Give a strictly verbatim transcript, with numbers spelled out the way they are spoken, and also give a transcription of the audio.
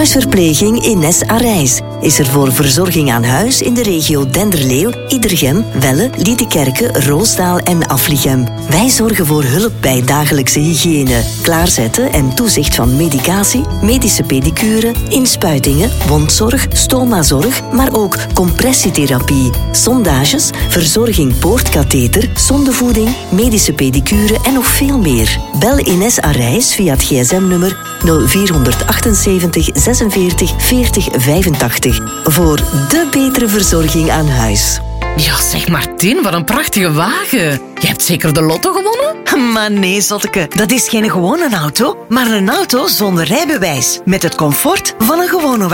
Thuisverpleging Ines Arijs is er voor verzorging aan huis in de regio Denderleeuw, Iedergem, Welle, Liedekerke, Roosdaal en Aflichem. Wij zorgen voor hulp bij dagelijkse hygiëne, klaarzetten en toezicht van medicatie, medische pedicure, inspuitingen, wondzorg, stomazorg, maar ook compressietherapie, sondages, verzorging poortkatheter, zondevoeding, medische pedicure en nog veel meer. Bel Ines Arijs via het gsm-nummer nul vier achtenzeventig zesenveertig veertig vijfentachtig voor de betere verzorging aan huis. Ja, zeg Martin, wat een prachtige wagen. Je hebt zeker de lotto gewonnen? Maar nee, zotteke, dat is geen gewone auto, maar een auto zonder rijbewijs. Met het comfort van een gewone wagen.